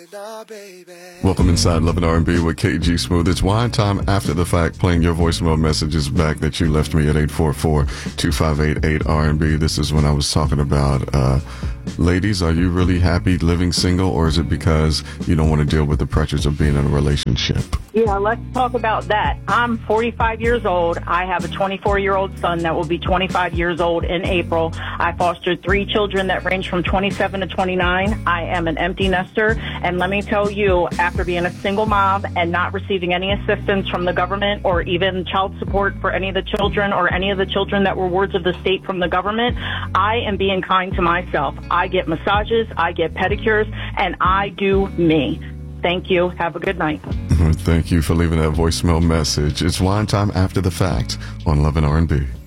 Welcome inside Love and R&B with KG Smooth. It's wine time after the fact, playing your voicemail messages back that you left me at 844-258-8-R&B. This is when I was talking about, ladies, are you really happy living single, or is it because you don't want to deal with the pressures of being in a relationship? Yeah, let's talk about that. I'm 45 years old. I have a 24-year-old son that will be 25 years old in April. I fostered 3 children that range from 27 to 29. I am an empty nester, and let me tell you, after being a single mom and not receiving any assistance from the government or even child support for any of the children or any of the children that were wards of the state from the government, I am being kind to myself. I get massages, I get pedicures, and I do me. Thank you. Have a good night. Thank you for leaving that voicemail message. It's wine time after the fact on Love and R&B.